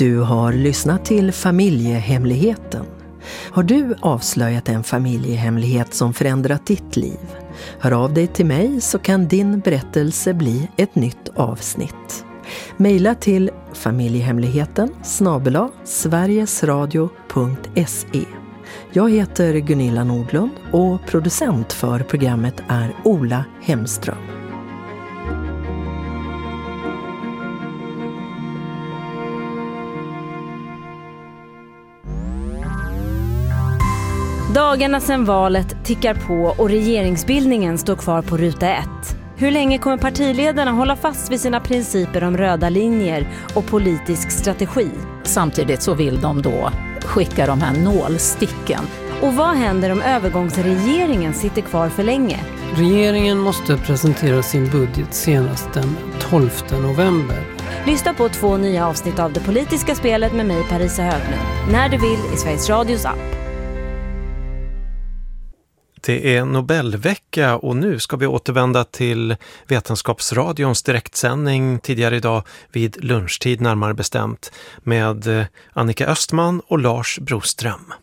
Du har lyssnat till Familjehemligheten. Har du avslöjat en familjehemlighet som förändrat ditt liv? Hör av dig till mig så kan din berättelse bli ett nytt avsnitt. Maila till familjehemligheten@sverigesradio.se. Jag heter Gunilla Nordlund och producent för programmet är Ola Hemström. Dagarna sedan valet tickar på och regeringsbildningen står kvar på ruta 1. Hur länge kommer partiledarna hålla fast vid sina principer om röda linjer och politisk strategi? Samtidigt så vill de då skicka de här nålsticken. Och vad händer om övergångsregeringen sitter kvar för länge? Regeringen måste presentera sin budget senast den 12 november. Lyssna på 2 nya avsnitt av Det politiska spelet med mig, Parisa Höglund. När du vill i Sveriges Radios app. Det är Nobelvecka och nu ska vi återvända till Vetenskapsradions direktsändning tidigare idag vid lunchtid närmare bestämt med Annika Östman och Lars Broström.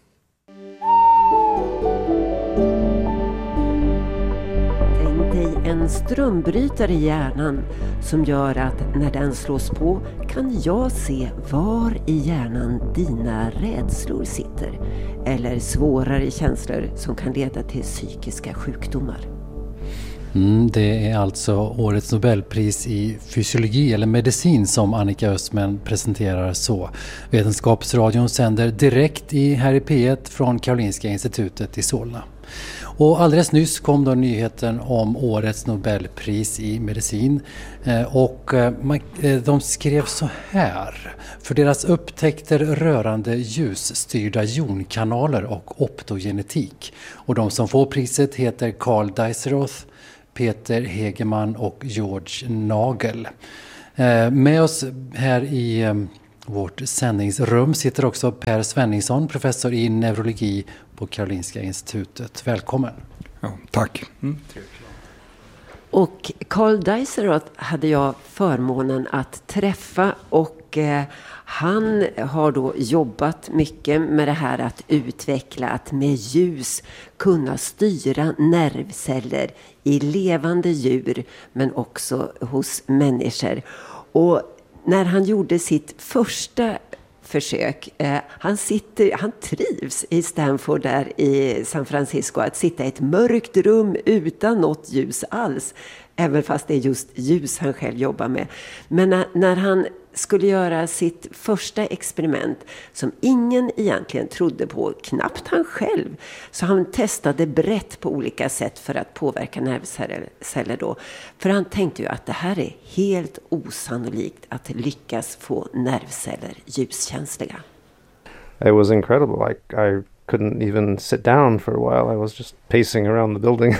Tänk dig en strömbrytare i hjärnan som gör att när den slås på kan jag se var i hjärnan dina rädslor sitter. Eller svårare känslor som kan leda till psykiska sjukdomar. Det är alltså årets Nobelpris i fysiologi eller medicin som Annika Östman presenterar så. Vetenskapsradion sänder direkt här i P1 från Karolinska institutet i Solna. Och alldeles nyss kom då nyheten om årets Nobelpris i medicin och de skrev så här: för deras upptäckter rörande ljusstyrda jonkanaler och optogenetik. Och de som får priset heter Carl Deiseroth, Peter Hegeman och George Nagel. Med oss här i vårt sändningsrum sitter också Per Svenningsson, professor i neurologi på Karolinska institutet. Välkommen. Ja, tack. Och Carl Deiseroth hade jag förmånen att träffa och han har då jobbat mycket med det här att utveckla, att med ljus kunna styra nervceller i levande djur men också hos människor. Och när han gjorde sitt första försök, han trivs i Stanford där i San Francisco att sitta i ett mörkt rum utan något ljus alls, även fast det är just ljus han själv jobbar med. Men när han skulle göra sitt första experiment som ingen egentligen trodde på, knappt han själv, så han testade brett på olika sätt för att påverka nervceller då. För han tänkte ju att det här är helt osannolikt att lyckas få nervceller ljuskänsliga. It was incredible. I couldn't even sit down for a while. I was just pacing around the building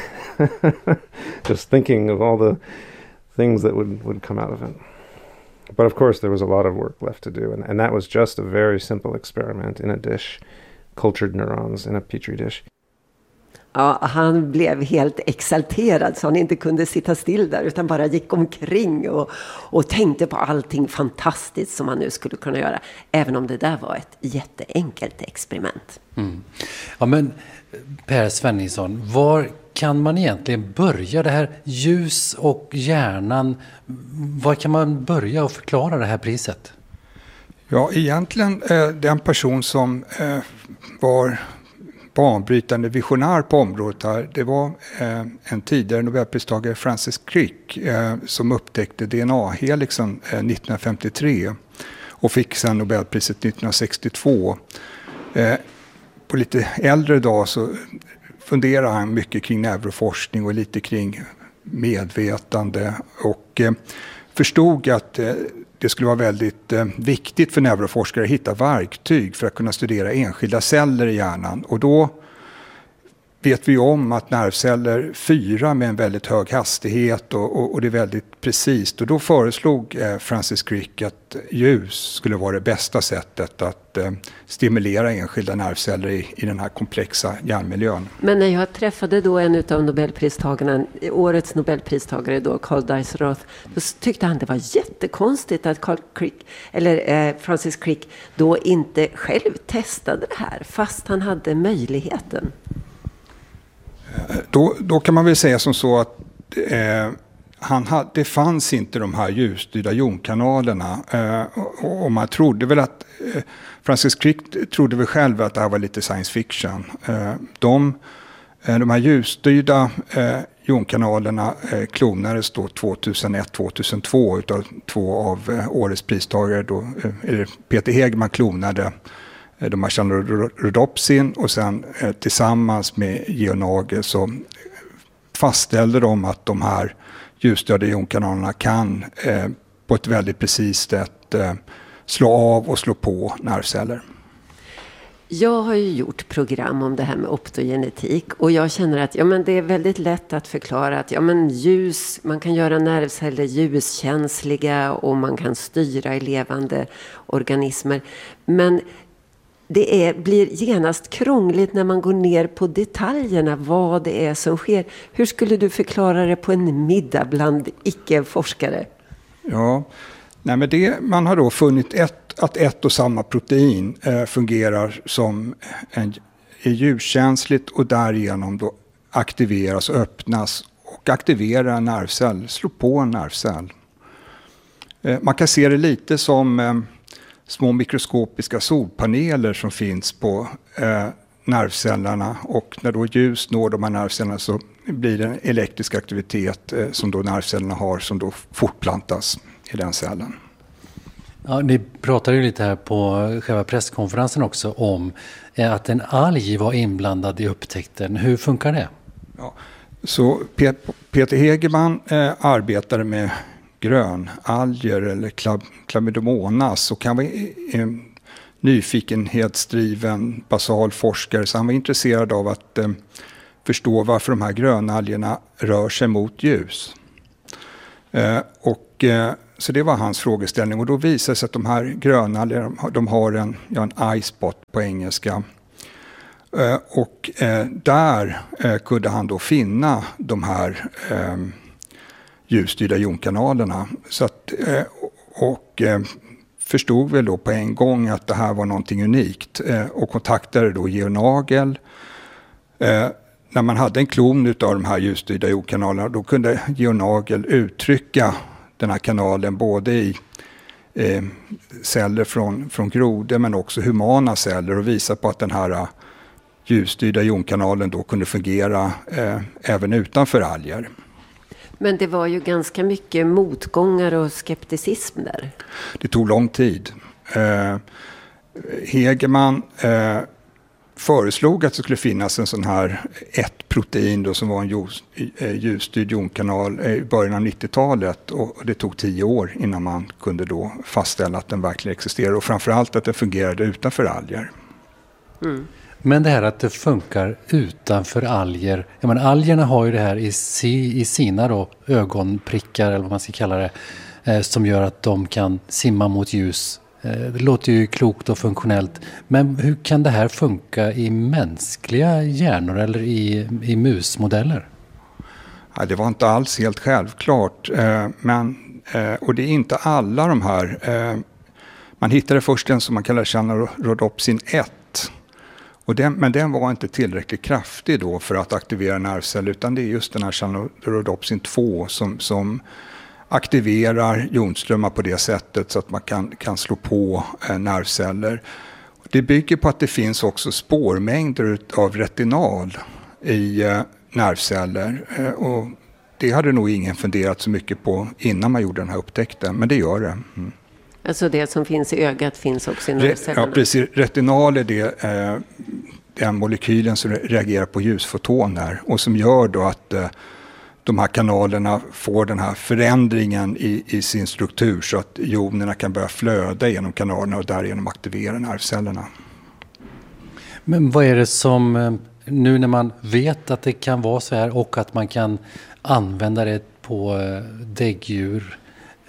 just thinking of all the things that would come out of it. But of course there was a lot of work left to do, and that was just a very simple experiment in a dish, cultured neurons in a petri dish. Ja, han blev helt exalterad så han inte kunde sitta still där utan bara gick omkring och tänkte på allting fantastiskt som han nu skulle kunna göra, även om det där var ett jätteenkelt experiment. Ja, men Per Svenningsson, var kan man egentligen börja det här ljus och hjärnan? Var kan man börja och förklara det här priset? Ja, egentligen den person som var banbrytande visionär på området här, det var en tidigare Nobelpristagare, Francis Crick, som upptäckte DNA-helixen 1953 och fick sedan Nobelpriset 1962. På lite äldre dag så funderar han mycket kring neuroforskning och lite kring medvetande och förstod att det skulle vara väldigt viktigt för neuroforskare att hitta verktyg för att kunna studera enskilda celler i hjärnan. Och då vet vi om att nervceller fyrar med en väldigt hög hastighet och det är väldigt precis. Och då föreslog Francis Crick att ljus skulle vara det bästa sättet att stimulera enskilda nervceller i den här komplexa hjärnmiljön. Men när jag träffade då en av Nobelpristagarna, årets Nobelpristagare då, Carl Diesel-Roth, då tyckte han det var jättekonstigt att Francis Crick då inte själv testade det här fast han hade möjligheten. Då kan man väl säga som så att det fanns inte de här ljusstyrda jonkanalerna. Och man trodde väl att Francis Crick trodde väl själv att det här var lite science fiction. De här ljusstyrda jonkanalerna klonades då 2001-2002 utav 2 av årets pristagare. Peter Hägerman klonade de här Channelrhodopsin och sen tillsammans med Georg Nagel så fastställde de att de här ljusstyrda jonkanalerna kan på ett väldigt precis sätt slå av och slå på nervceller. Jag har ju gjort program om det här med optogenetik och jag känner att det är väldigt lätt att förklara att ljus, man kan göra nervceller ljuskänsliga och man kan styra i levande organismer. Men det blir genast krångligt när man går ner på detaljerna, vad det är som sker. Hur skulle du förklara det på en middag bland icke-forskare? Ja, men man har då funnit att ett och samma protein fungerar som är ljuskänsligt och därigenom då aktiveras och öppnas och aktiverar en nervcell, slår på en nervcell. Man kan se det lite som små mikroskopiska solpaneler som finns på nervcellerna och när då ljus når de här nervcellerna så blir det en elektrisk aktivitet som då nervcellerna har som då fortplantas i den cellen. Ja, ni pratade ju lite här på själva presskonferensen också om att en alg var inblandad i upptäckten. Hur funkar det? Ja, så Peter Hägerman arbetade med grönalger eller Chlamydomonas och han var en nyfikenhetsdriven basal forskare så han var intresserad av att förstå varför de här grönalgerna rör sig mot ljus. Så det var hans frågeställning och då visade sig att de här grönalgerna de har en eye spot på engelska. Och där kunde han då finna de här ljusstyrda jonkanalerna så att, förstod väl då på en gång att det här var någonting unikt och kontaktade då Georg Nagel. När man hade en klon av de här ljusstyrda jonkanalerna då kunde Georg Nagel uttrycka den här kanalen både i celler från grodor men också humana celler och visa på att den här ljusstyrda jonkanalen då kunde fungera även utanför alger. Men det var ju ganska mycket motgångar och skepticism där. Det tog lång tid. Hägerman föreslog att det skulle finnas en sån här ett protein då, som var en ljusstyrd jonkanal i början av 90-talet och det tog 10 år innan man kunde då fastställa att den verkligen existerar och framförallt att den fungerade utanför alger. Mm. Men det här att det funkar utanför alger, algerna har ju det här i sina då ögonprickar eller vad man ska kalla det som gör att de kan simma mot ljus. Det låter ju klokt och funktionellt. Men hur kan det här funka i mänskliga hjärnor eller i musmodeller? Ja, det var inte alls helt självklart. Och det är inte alla de här. Man hittade först en som man kallar Channelrhodopsin 1. Men den var inte tillräckligt kraftig då för att aktivera nervceller utan det är just den här Channelrhodopsin 2 som aktiverar jonströmmar på det sättet så att man kan slå på nervceller. Det bygger på att det finns också spårmängder av retinal i nervceller och det hade nog ingen funderat så mycket på innan man gjorde den här upptäckten, men det gör det. Mm. Alltså det som finns i ögat finns också i nervcellerna? Ja, precis. Retinal är den molekylen som reagerar på ljusfotoner och som gör då att de här kanalerna får den här förändringen i sin struktur så att jonerna kan börja flöda genom kanalerna och därigenom aktivera nervcellerna. Men vad är det som Nu när man vet att det kan vara så här och att man kan använda det på däggdjur,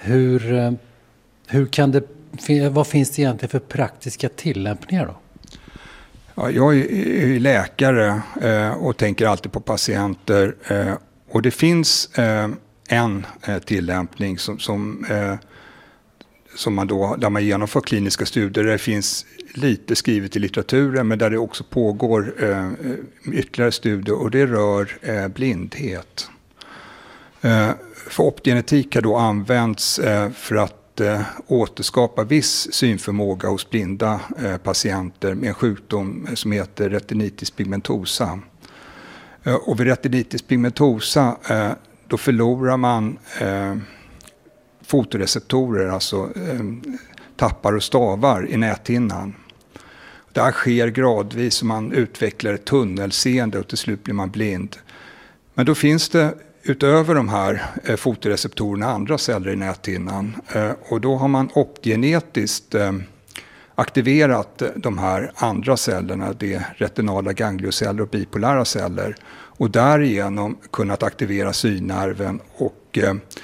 vad finns det egentligen för praktiska tillämpningar då? Ja, jag är läkare och tänker alltid på patienter och det finns en tillämpning som man då, där man genomför kliniska studier. Det finns lite skrivet i litteraturen men där det också pågår ytterligare studier och det rör blindhet. För optogenetik har då använts för att återskapa viss synförmåga hos blinda patienter med en sjukdom som heter retinitis pigmentosa. Och vid retinitis pigmentosa då förlorar man fotoreceptorer, alltså tappar och stavar i näthinnan. Det här sker gradvis och man utvecklar ett tunnelseende och till slut blir man blind. Men då finns det utöver de här fotoreceptorerna andra celler i näthinnan och då har man optogenetiskt aktiverat de här andra cellerna, det retinala ganglioceller och bipolära celler och därigenom kunnat aktivera synnerven och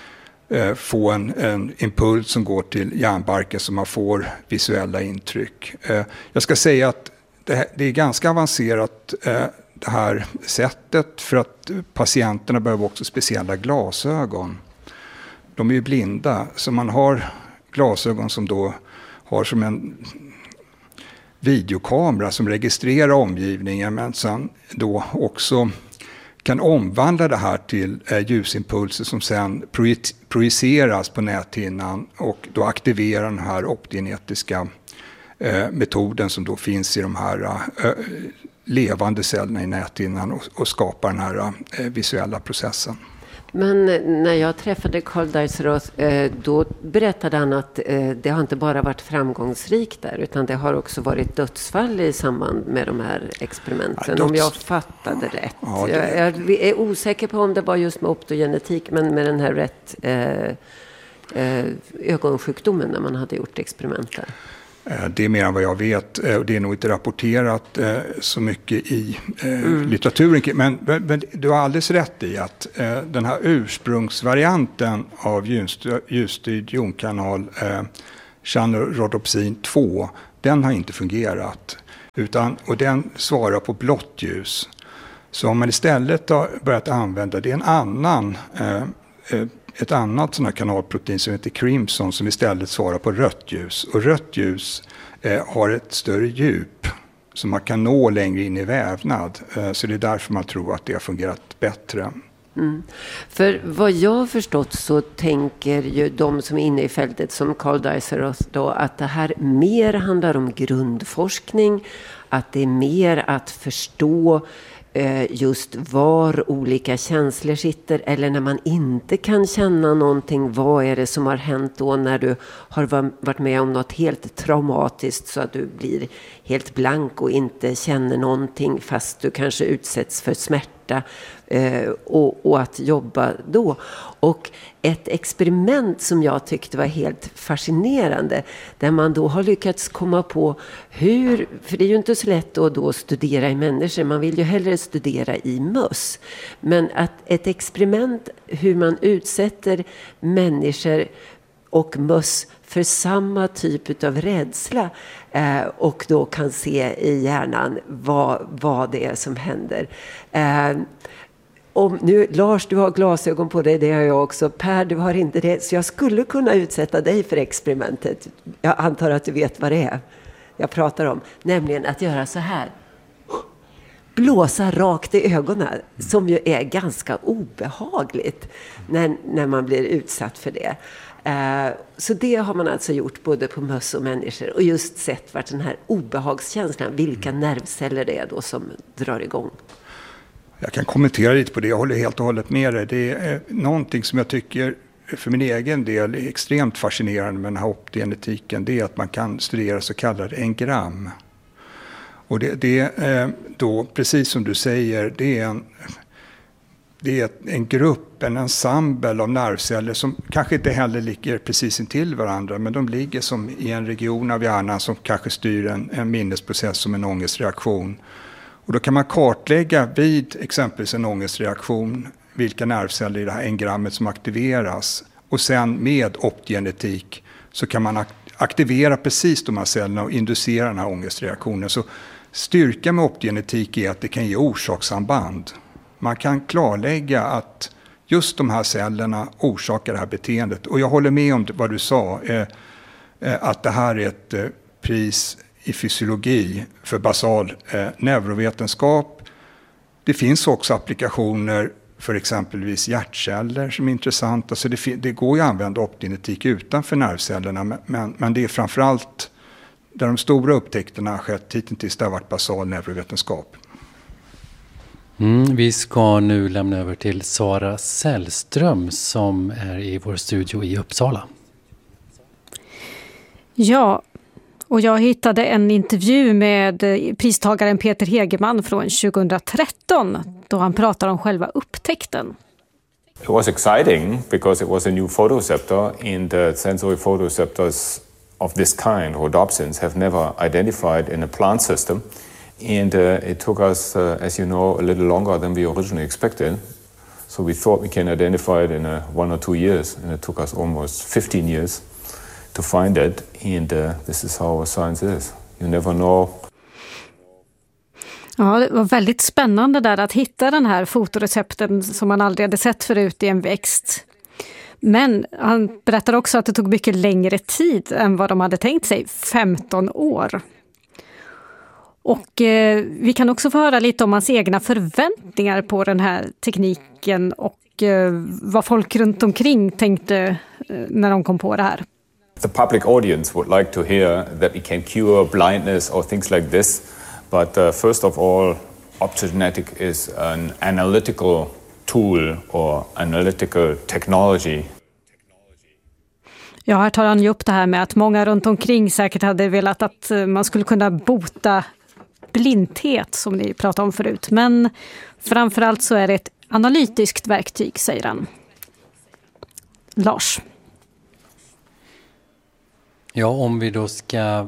få en impuls som går till hjärnbarken så man får visuella intryck. Jag ska säga att det är ganska avancerat det här sättet för att patienterna behöver också speciella glasögon. De är ju blinda så man har glasögon som då har som en videokamera som registrerar omgivningen men sen då också kan omvandla det här till ljusimpulser som sen projiceras på näthinnan och då aktiverar den här optogenetiska metoden som då finns i de här levande cellerna i näthinnan och skapar den här visuella processen. Men när jag träffade Karl Deisseroth då berättade han att det har inte bara varit framgångsrikt där utan det har också varit dödsfall i samband med de här experimenten, om jag fattade rätt. Ja, jag är osäker på om det var just med optogenetik men med den här ögonsjukdomen när man hade gjort experiment där. Det är mer än vad jag vet och det är nog inte rapporterat så mycket i litteraturen. Men du har alldeles rätt i att den här ursprungsvarianten av ljusstyrd jonkanal chanorodopsin 2, den har inte fungerat. Och den svarar på blått ljus. Så om man istället har börjat använda det är en annan ett annat sån här kanalprotein som heter crimson som istället svarar på rött ljus. Och rött ljus har ett större djup som man kan nå längre in i vävnad. Så det är därför man tror att det har fungerat bättre. Mm. För vad jag har förstått så tänker ju de som är inne i fältet som Karl Deisseroth då att det här mer handlar om grundforskning, att det är mer att förstå just var olika känslor sitter eller när man inte kan känna någonting, vad är det som har hänt då när du har varit med om något helt traumatiskt så att du blir helt blank och inte känner någonting fast du kanske utsätts för smärta och att jobba då. Och ett experiment som jag tyckte var helt fascinerande där man då har lyckats komma på hur, för det är ju inte så lätt att då studera i människor, man vill ju hellre studera i möss, men att ett experiment hur man utsätter människor och möss för samma typ av rädsla och då kan se i hjärnan vad det är som händer. Om nu, Lars, du har glasögon på dig, det har jag också. Per, du har inte det. Så jag skulle kunna utsätta dig för experimentet. Jag antar att du vet vad det är jag pratar om. Nämligen att göra så här. Blåsa rakt i ögonen. Som ju är ganska obehagligt när man blir utsatt för det. Så det har man alltså gjort både på möss och människor. Och just sett vart den här obehagskänslan, vilka nervceller det är då som drar igång. Jag kan kommentera lite på det, jag håller helt och hållet med dig. Det är någonting som jag tycker för min egen del är extremt fascinerande med den här optogenetiken. Det är att man kan studera så kallade engram. Och det är då, precis som du säger, det är en grupp, en ensemble av nervceller som kanske inte heller ligger precis intill varandra, men de ligger som i en region av hjärnan som kanske styr en minnesprocess som en ångestreaktion. Och då kan man kartlägga vid exempelvis en ångestreaktion vilka nervceller i det här engrammet som aktiveras. Och sen med optgenetik så kan man aktivera precis de här cellerna och inducera den här ångestreaktionen. Så styrkan med optgenetik är att det kan ge orsakssamband. Man kan klarlägga att just de här cellerna orsakar det här beteendet. Och jag håller med om vad du sa, att det här är ett pris i fysiologi för basal neurovetenskap. Det finns också applikationer för exempelvis hjärtceller som är intressanta. Alltså det går ju att använda optgenetik utanför nervcellerna, men det är framförallt där de stora upptäckterna har skett hittills, det har varit basal neurovetenskap. Vi ska nu lämna över till Sara Sällström som är i vår studio i Uppsala. Ja, och jag hittade en intervju med pristagaren Peter Hegeman från 2013 då han pratar om själva upptäckten. It was exciting because it was a new photoreceptor, and sensory photoreceptors of this kind, rhodopsins, have never identified in a plant system. And it took us, as you know, a little longer than we originally expected. So we thought we can identify it in 1 or 2 years, and it took us almost 15 years to find it. And this is how science is. You never know. Ja, det var väldigt spännande där att hitta den här fotorecepten som man aldrig hade sett förut i en växt. Men han berättar också att det tog mycket längre tid än vad de hade tänkt sig, 15 år. Och vi kan också få höra lite om hans egna förväntningar på den här tekniken och vad folk runt omkring tänkte när de kom på det här. The public audience would like to hear that we can cure blindness or things like this. But first of all, optogenetic is an analytical tool or analytical technology. Ja, här tar han ju upp det här med att många runt omkring säkert hade velat att man skulle kunna bota blindhet som ni pratade om förut. Men framförallt så är det ett analytiskt verktyg, säger han. Lars. Ja, om vi då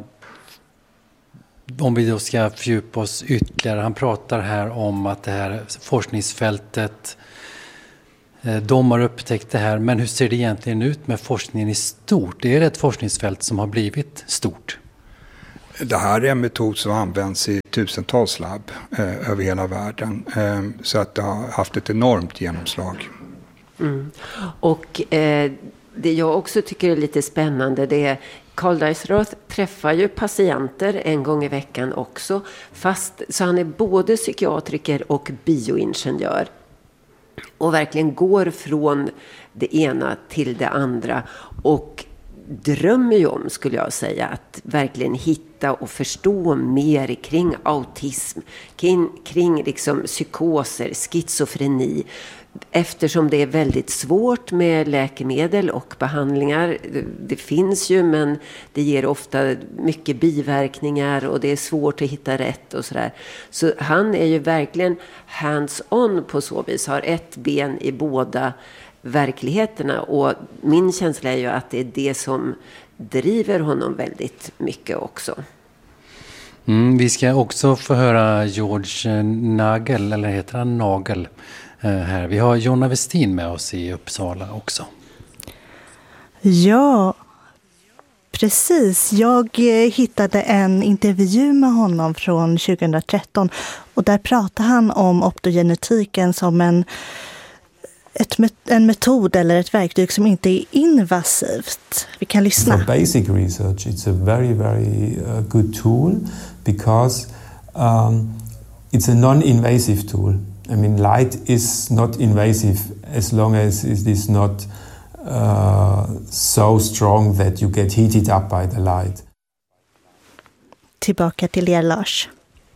ska fördjupa oss ytterligare. Han pratar här om att det här forskningsfältet, de har upptäckt det här. Men hur ser det egentligen ut med forskningen i stort? Är det ett forskningsfält som har blivit stort? Det här är en metod som används i tusentals labb över hela världen. Så att det har haft ett enormt genomslag. Mm. Och det jag också tycker är lite spännande, det är Karl Deisroth träffar ju patienter en gång i veckan också. Så han är både psykiatriker och bioingenjör. Och verkligen går från det ena till det andra. Och drömmer ju om, skulle jag säga, att verkligen hitta och förstå mer kring autism. Kring liksom psykoser, schizofreni. Eftersom det är väldigt svårt med läkemedel och behandlingar. Det finns ju, men det ger ofta mycket biverkningar och det är svårt att hitta rätt och sådär. Så han är ju verkligen hands-on på så vis. Har ett ben i båda verkligheterna. Och min känsla är ju att det är det som driver honom väldigt mycket också. Vi ska också få höra George Nagel, eller heter han Nagel? Här. Vi har Jonna Westin med oss i Uppsala också. Ja, precis. Jag hittade en intervju med honom från 2013 och där pratade han om optogenetiken som en metod eller ett verktyg som inte är invasivt. Vi kan lyssna. For basic research, it's a very, very good tool because it's a non-invasive tool. I mean, light is not invasive as long as it is not so strong that you get heated up by the light. Tillbaka till er, Lars.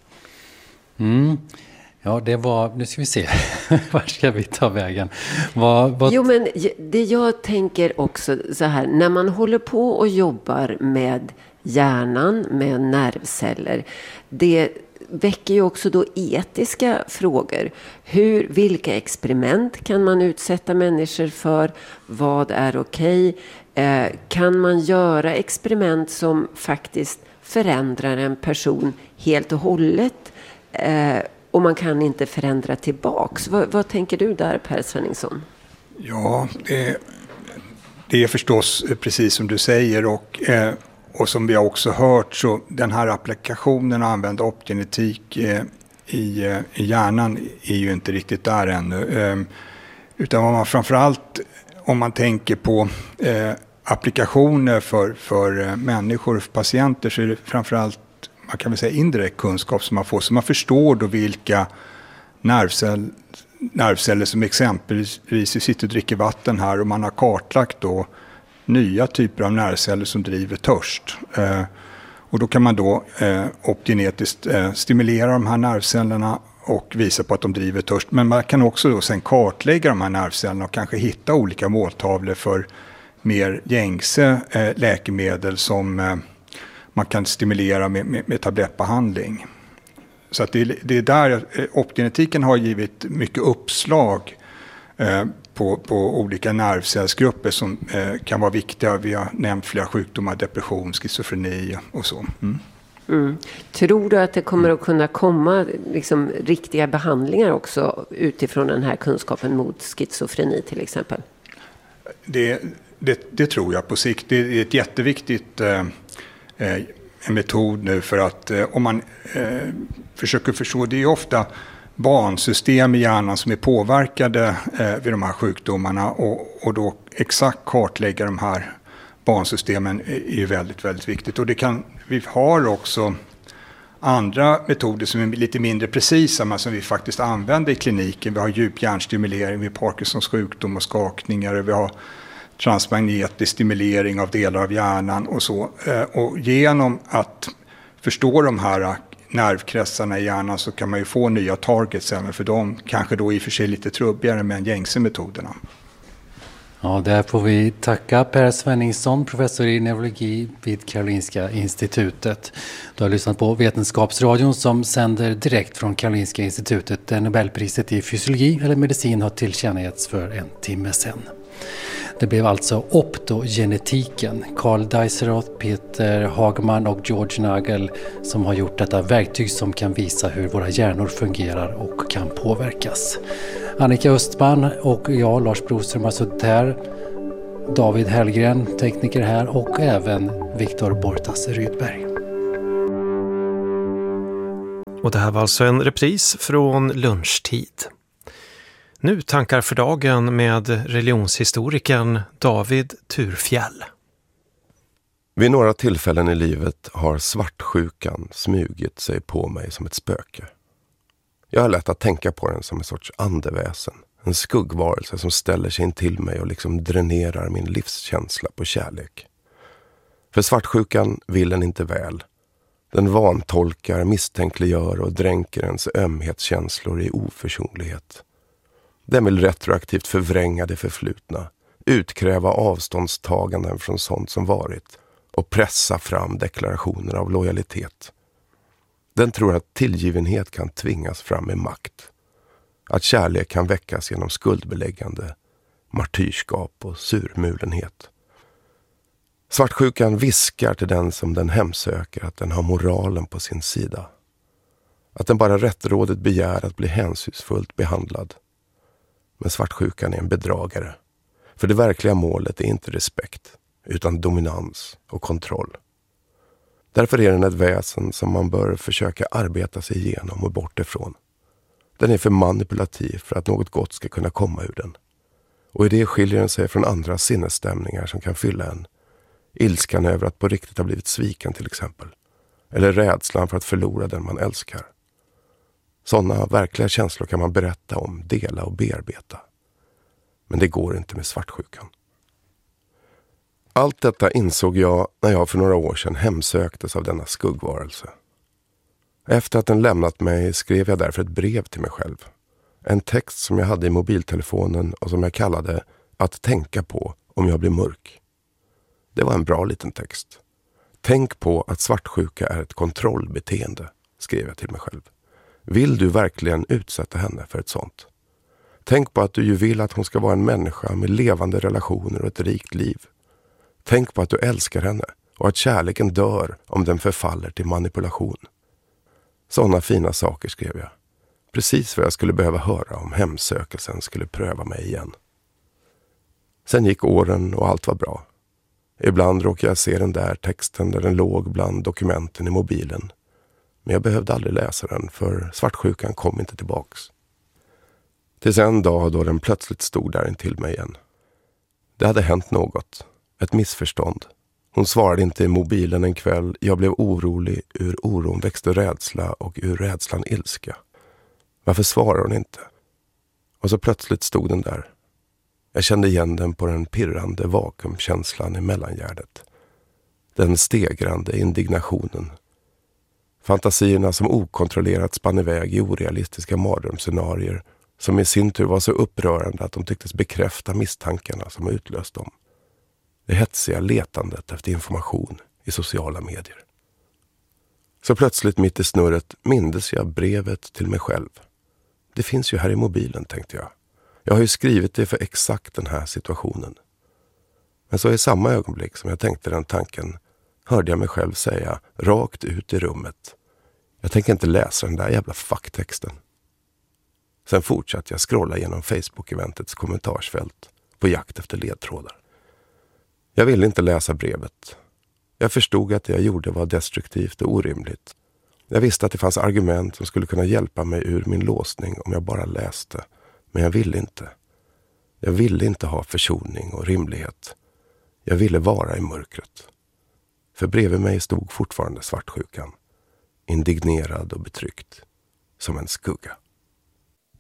Ja, det var... Nu ska vi se. Var ska vi ta vägen? Jo, men det jag tänker också så här. När man håller på och jobbar med hjärnan, med nervceller. Det väcker ju också då etiska frågor. Vilka experiment kan man utsätta människor för? Vad är okej? Kan man göra experiment som faktiskt förändrar en person helt och hållet? och man kan inte förändra tillbaks. Vad tänker du där, Per Svenningsson? Ja, det är förstås precis som du säger och som vi har också hört, så den här applikationen att använda opgenetik i hjärnan är ju inte riktigt där ännu. Utan vad man framförallt, om man tänker på applikationer för människor och för patienter, så är det framförallt, man kan väl säga, indirekt kunskap som man får. Så man förstår då vilka nervceller som exempelvis sitter och dricker vatten här, och man har kartlagt då nya typer av nervceller som driver törst. Och då kan man då opgenetiskt stimulera de här nervcellerna och visa på att de driver törst. Men man kan också då sen kartlägga de här nervcellerna och kanske hitta olika måltavlor för mer gängse läkemedel som man kan stimulera med tablettbehandling. Så att det är där opgenetiken har givit mycket uppslag på olika nervcellsgrupper som kan vara viktiga. Vi har nämnt flera sjukdomar, depression, schizofreni och så. Tror du att det kommer att kunna komma liksom riktiga behandlingar också utifrån den här kunskapen mot schizofreni till exempel? Det tror jag på sikt. Det är ett jätteviktigt en metod nu, för att om man försöker förstå, det är ofta bansystem i hjärnan som är påverkade vid de här sjukdomarna, och då exakt kartlägga de här bansystemen är ju väldigt, väldigt viktigt. Och vi har också andra metoder som är lite mindre precisa, men som vi faktiskt använder i kliniken. Vi har djuphjärnstimulering vid Parkinsons sjukdom och skakningar, vi har transmagnetisk stimulering av delar av hjärnan och så. Och genom att förstå de här nervkretsarna i hjärnan så kan man ju få nya targets även för dem. Kanske då i och för sig lite trubbigare med gängse metoderna. Ja, där får vi tacka Per Svenningsson, professor i neurologi vid Karolinska institutet. Du har lyssnat på Vetenskapsradion som sänder direkt från Karolinska institutet, där Nobelpriset i fysiologi eller medicin har tillkännagetts för en timme sedan. Det blev alltså optogenetiken. Carl Dijsselroth, Peter Hagman och George Nagel som har gjort detta verktyg som kan visa hur våra hjärnor fungerar och kan påverkas. Annika Östman och jag, Lars Broström, har suttit här. David Hellgren, tekniker här, och även Viktor Bortas Rydberg. Och det här var alltså en repris från lunchtid. Nu tankar för dagen med religionshistorikern David Thurfjell. Vid några tillfällen i livet har svartsjukan smugit sig på mig som ett spöke. Jag har lätt att tänka på den som en sorts andeväsen. En skuggvarelse som ställer sig in till mig och liksom dränerar min livskänsla på kärlek. För svartsjukan vill en inte väl. Den vantolkar, misstänkliggör och dränker ens ömhetskänslor i oförsonlighet. Den vill retroaktivt förvränga det förflutna, utkräva avståndstaganden från sånt som varit och pressa fram deklarationer av lojalitet. Den tror att tillgivenhet kan tvingas fram med makt, att kärlek kan väckas genom skuldbeläggande, martyrskap och surmulenhet. Svartsjukan viskar till den som den hemsöker att den har moralen på sin sida. Att den bara rättrådigt begär att bli hänsynsfullt behandlad. Men svartsjukan är en bedragare. För det verkliga målet är inte respekt, utan dominans och kontroll. Därför är den ett väsen som man bör försöka arbeta sig igenom och bort ifrån. Den är för manipulativ för att något gott ska kunna komma ur den. Och i det skiljer den sig från andra sinnesstämningar som kan fylla en. Ilskan över att på riktigt ha blivit sviken till exempel. Eller rädslan för att förlora den man älskar. Sådana verkliga känslor kan man berätta om, dela och bearbeta. Men det går inte med svartsjukan. Allt detta insåg jag när jag för några år sedan hemsöktes av denna skuggvarelse. Efter att den lämnat mig skrev jag därför ett brev till mig själv. En text som jag hade i mobiltelefonen och som jag kallade att tänka på om jag blir mörk. Det var en bra liten text. Tänk på att svartsjuka är ett kontrollbeteende, skrev jag till mig själv. Vill du verkligen utsätta henne för ett sånt? Tänk på att du ju vill att hon ska vara en människa med levande relationer och ett rikt liv. Tänk på att du älskar henne och att kärleken dör om den förfaller till manipulation. Sådana fina saker skrev jag. Precis vad jag skulle behöva höra om hemsökelsen skulle pröva mig igen. Sen gick åren och allt var bra. Ibland råkade jag se den där texten där den låg bland dokumenten i mobilen. Men jag behövde aldrig läsa den för svartsjukan kom inte tillbaks. Tills en dag då den plötsligt stod där intill mig igen. Det hade hänt något. Ett missförstånd. Hon svarade inte i mobilen en kväll. Jag blev orolig. Ur oron växte rädsla och ur rädslan ilska. Varför svarar hon inte? Och så plötsligt stod den där. Jag kände igen den på den pirrande vakuumkänslan i mellangärdet. Den stegrande indignationen. Fantasierna som okontrollerat spann iväg i orealistiska mardrömsscenarier som i sin tur var så upprörande att de tycktes bekräfta misstankarna som utlöst dem. Det hetsiga letandet efter information i sociala medier. Så plötsligt mitt i snurret mindes jag brevet till mig själv. Det finns ju här i mobilen, tänkte jag. Jag har ju skrivit det för exakt den här situationen. Men så i samma ögonblick som jag tänkte den tanken hörde jag mig själv säga rakt ut i rummet. Jag tänker inte läsa den där jävla facktexten. Sen fortsatte jag scrolla genom Facebook-eventets kommentarsfält på jakt efter ledtrådar. Jag ville inte läsa brevet. Jag förstod att det jag gjorde var destruktivt och orimligt. Jag visste att det fanns argument som skulle kunna hjälpa mig ur min låsning om jag bara läste. Men jag ville inte. Jag ville inte ha försoning och rimlighet. Jag ville vara i mörkret. För bredvid mig stod fortfarande svartsjukan. Indignerad och betryckt. Som en skugga.